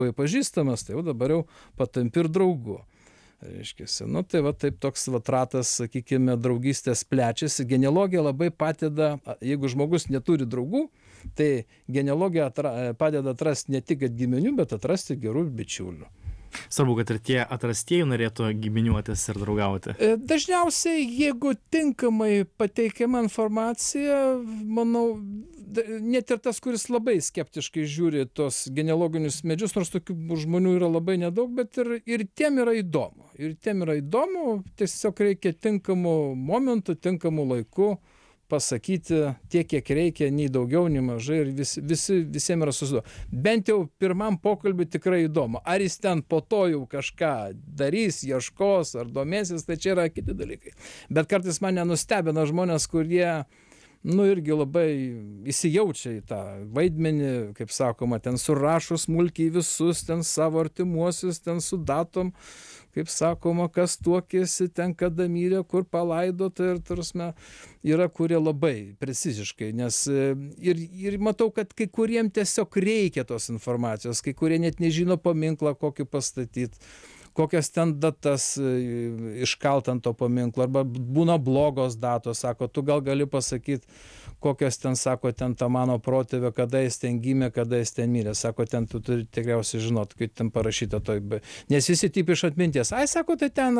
pažįstamas, tai jau dabar jau patampi ir draugu. Reiškiasi, nu tai va taip toks va ratas, sakykime, draugystės plečiasi. Genealogija labai padeda, jeigu žmogus neturi draugų, tai genealogija padeda atrasti ne tik giminių, bet atrasti gerų bičiulių. Svarbu, kad ir tie atrastieji norėtų giminiuotis ir draugauti. Dažniausiai, jeigu tinkamai pateikiama informacija, manau, net ir tas, kuris labai skeptiškai žiūri tos genealoginius medžius, nors tokių žmonių yra labai nedaug, bet ir tiem yra įdomu. Ir tiem yra įdomu, tiesiog reikia tinkamų momentų, tinkamų laikų pasakyti tiek, kiek reikia, nei daugiau, nei mažai, ir visiems yra susiduoda. Bent jau pirmam pokalbiui tikrai įdomu. Ar jis ten po to jau kažką darys, ieškos, ar domėsis, tai čia yra kiti dalykai. Bet kartais mane nustebina žmonės, kurie, irgi labai įsijaučia į tą vaidmenį, kaip sakoma, ten surašo smulkiai visus, ten savo artimuosius, ten su datom, kaip sakoma, kas tuokėsi, ten kada mirė, kur palaidota, ir tarsi yra kurie labai preciziškai, nes ir matau, kad kai kuriem tiesiog reikia tos informacijos, kai kurie net nežino paminklą, kokį pastatyti, kokias ten datas iškalt ant to paminklo, arba būna blogos datos, sako, tu gal gali pasakyti, kokios ten, sako, ten ta mano protėvė, kada jis ten gimė, kada jis ten mirė, sako, ten tu turi tikriausiai žinot, kaip ten parašyta toj, nes visi taip iš atminties, sako, tai ten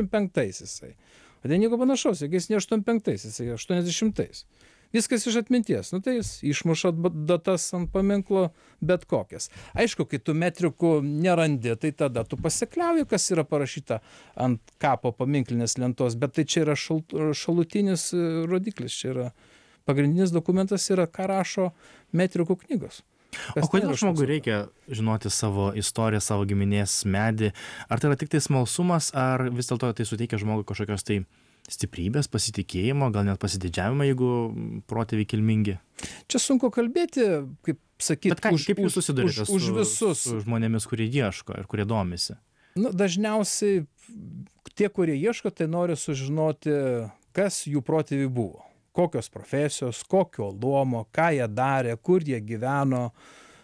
85 jisai, o ten nieko panašaus, jis ne 85, jisai 80. Viskas iš atminties, tai jis išmuša datas ant paminklo bet kokias. Aišku, kai tu metrikų nerandi, tai tada tu pasikliauji, kas yra parašyta ant kapo paminklinės lentos, bet tai čia yra šalutinis rodiklis, čia yra pagrindinis dokumentas, yra ką rašo metrikų knygos. O kodėl žmogui reikia žinoti savo istoriją, savo giminės medį? Ar tai yra tik tai smalsumas, ar vis dėlto tai suteikia žmogui kažkokios tai stiprybės, pasitikėjimo, gal net pasididžiavimo, jeigu protėviai kilmingi? Čia sunku kalbėti, kaip sakyti, kaip jūs susidurite už visus su žmonėmis, kurie ieško ir kurie domisi? Dažniausiai tie, kurie ieško, tai nori sužinoti, kas jų protėviai buvo. Kokios profesijos, kokio luomo, ką jie darė, kur jie gyveno,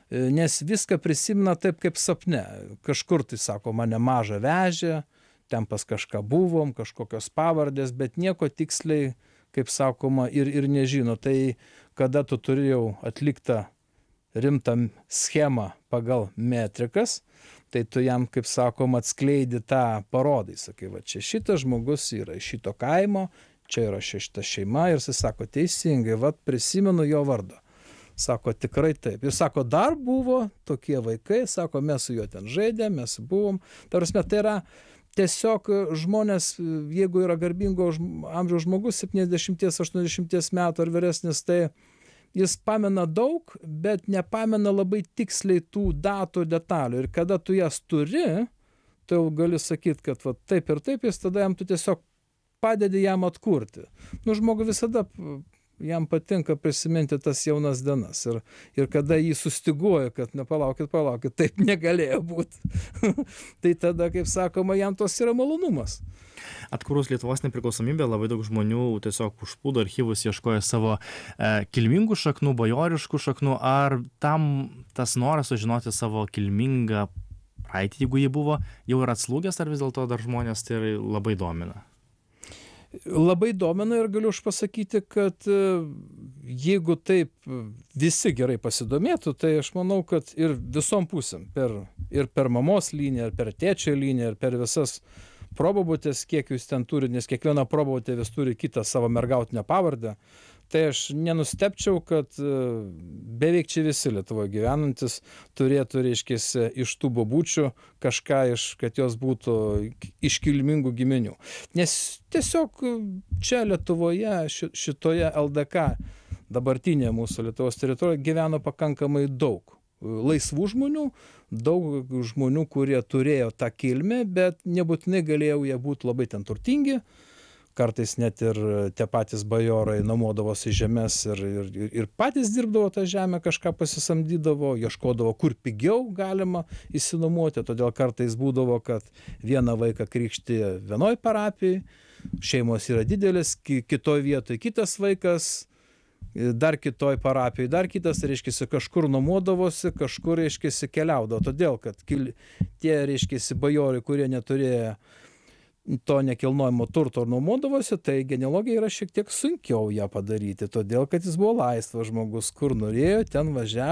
nes viską prisimena taip kaip sapne. Kažkur, tai sako, mane mažą vežė, ten pas kažką buvom, kažkokios pavardės, bet nieko tiksliai, kaip sakoma, ir nežino. Tai kada tu turi jau atliktą rimtą schemą pagal metrikas, tai tu jam, kaip sakoma, atskleidi tą parodai. Sakai, va čia šitas žmogus yra iš šito kaimo, čia yra šita šeima, ir jis sako, teisingai, va prisimenu jo vardą. Sako, tikrai taip. Ir sako, dar buvo tokie vaikai, sako, mes su juo ten žaidėm, mes buvom. Tai yra tiesiog žmonės, jeigu yra garbingo amžiaus žmogus, 70-80 metų ar vyresnis, tai jis pamena daug, bet nepamena labai tiksliai tų datų detalių. Ir kada tu jas turi, tu gali sakyti, kad va, taip ir taip, jis tada jam tu tiesiog padedi jam atkurti. Žmogui visada jam patinka prisiminti tas jaunas dienas. Ir kada jį sustiguoja, kad palaukit, taip negalėjo būti. Tai tada, kaip sakoma, jam tos yra malonumas. Atkūrus Lietuvos nepriklausomybę, labai daug žmonių tiesiog užplūdo archyvus, ieškojo savo kilmingų šaknų, bajoriškų šaknų. Ar tam tas noras sužinoti savo kilmingą praeitį, jeigu jį buvo, jau yra atslūgęs, ar vis dėlto dar žmonės tai labai domina? Labai domina, ir galiu aš pasakyti, kad jeigu taip visi gerai pasidomėtų, tai aš manau, kad ir visom pusėm, ir per mamos liniją, ir per tėčio liniją, ir per visas probabutės, kiek jūs ten turi, nes kiekviena probabutė vis turi kitą savo mergautinę pavardę, tai aš nenustepčiau, kad beveik čia visi Lietuvoje gyvenantis turėtų, reiškiasi, iš tų bobučių kažką, kad jos būtų iš kilmingų giminių. Nes tiesiog čia Lietuvoje, šitoje LDK, dabartinėje mūsų Lietuvos teritorijoje, gyveno pakankamai daug laisvų žmonių, daug žmonių, kurie turėjo tą kilmę, bet nebūtinai galėjo jie būti labai ten turtingi. Kartais net ir tie patys bajorai nuomodavosi žemės ir patys dirbdavo tą žemę, kažką pasisamdydavo, ieškodavo, kur pigiau galima įsinuomoti. Todėl kartais būdavo, kad vieną vaiką krikšti vienoj parapijai, šeimos yra didelis, kitoj vietoj kitas vaikas, dar kitoj parapijoj, dar kitas, reiškiasi, kažkur nuomodavosi, kažkur, reiškiasi, keliaudavo. Todėl, kad tie, reiškiasi, bajorai, kurie neturėjo to nekilnojamo turto ir nuomodavosi, tai genealogija yra šiek tiek sunkiau ją padaryti, todėl, kad jis buvo laisvas žmogus, kur norėjo, ten važiavo.